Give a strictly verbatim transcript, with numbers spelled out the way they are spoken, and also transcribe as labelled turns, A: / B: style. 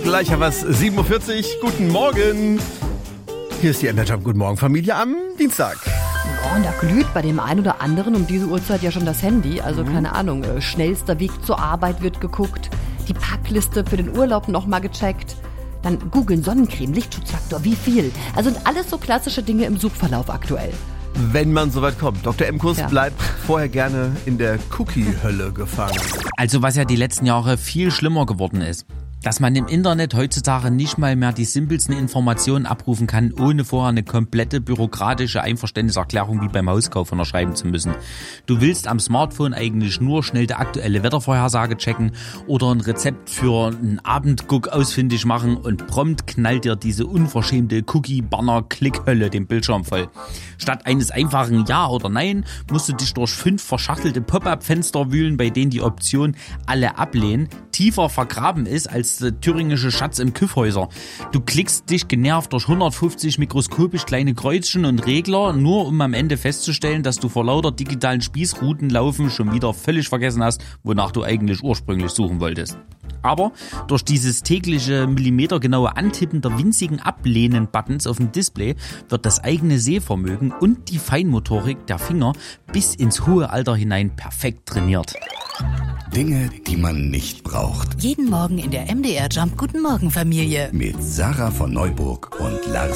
A: Gleicher was, sieben Uhr vierzig, guten Morgen. Hier ist die M D R Jump, guten Morgen Familie am Dienstag.
B: Oh, und da glüht bei dem einen oder anderen um diese Uhrzeit ja schon das Handy. Also mhm. keine Ahnung, äh, schnellster Weg zur Arbeit wird geguckt, die Packliste für den Urlaub nochmal gecheckt. Dann googeln Sonnencreme, Lichtschutzfaktor, wie viel. Also sind alles so klassische Dinge im Suchverlauf aktuell.
A: Wenn man soweit kommt. Doktor Emkus
B: Ja.
A: bleibt vorher gerne in der Cookie-Hölle gefangen.
C: Also was ja die letzten Jahre viel schlimmer geworden ist. Dass man im Internet heutzutage nicht mal mehr die simpelsten Informationen abrufen kann, ohne vorher eine komplette bürokratische Einverständniserklärung wie beim Hauskauf unterschreiben zu müssen. Du willst am Smartphone eigentlich nur schnell die aktuelle Wettervorhersage checken oder ein Rezept für einen Abendguck ausfindig machen und prompt knallt dir diese unverschämte Cookie-Banner-Klickhölle den Bildschirm voll. Statt eines einfachen Ja oder Nein musst du dich durch fünf verschachtelte Pop-up-Fenster wühlen, bei denen die Option alle ablehnen tiefer vergraben ist als der thüringische Schatz im Kyffhäuser. Du klickst dich genervt durch hundertfünfzig mikroskopisch kleine Kreuzchen und Regler, nur um am Ende festzustellen, dass du vor lauter digitalen Spießrutenlaufen schon wieder völlig vergessen hast, wonach du eigentlich ursprünglich suchen wolltest. Aber durch dieses tägliche millimetergenaue Antippen der winzigen Ablehnen-Buttons auf dem Display wird das eigene Sehvermögen und die Feinmotorik der Finger bis ins hohe Alter hinein perfekt trainiert.
D: Dinge, die man nicht braucht.
E: Jeden Morgen in der M D R Jump Guten Morgen Familie.
D: Mit Sarah von Neuburg und Lars